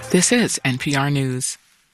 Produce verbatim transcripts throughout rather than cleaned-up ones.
This is N P R News.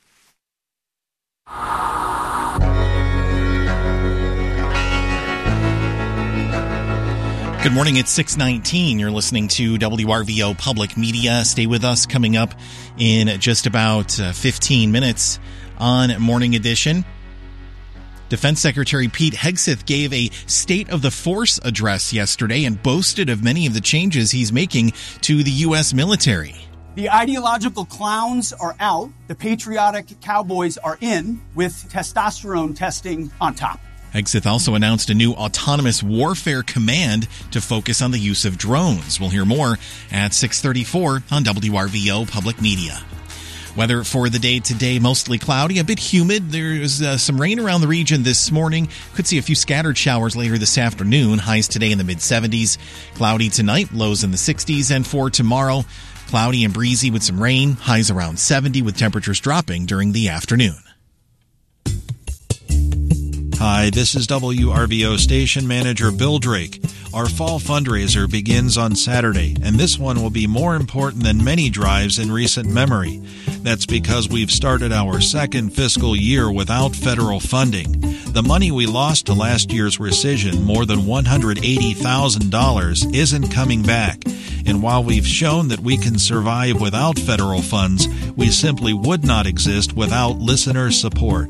Good morning, it's six nineteen. You're listening to W R V O Public Media. Stay with us coming up in just about uh, fifteen minutes on Morning Edition. Defense Secretary Pete Hegseth gave a State of the Force address yesterday and boasted of many of the changes he's making to the U S military. The ideological clowns are out. The patriotic cowboys are in, with testosterone testing on top. Hegseth also announced a new autonomous warfare command to focus on the use of drones. We'll hear more at six thirty-four on W R V O Public Media. Weather for the day today, mostly cloudy, a bit humid. There's uh, some rain around the region this morning. Could see a few scattered showers later this afternoon. Highs today in the mid seventies. Cloudy tonight, lows in the sixties. And for tomorrow, cloudy and breezy with some rain. Highs around seventy with temperatures dropping during the afternoon. Hi, this is W R V O station manager Bill Drake. Our fall fundraiser begins on Saturday, and this one will be more important than many drives in recent memory. That's because we've started our second fiscal year without federal funding. The money we lost to last year's rescission, more than one hundred eighty thousand dollars, isn't coming back. And while we've shown that we can survive without federal funds, we simply would not exist without listener support.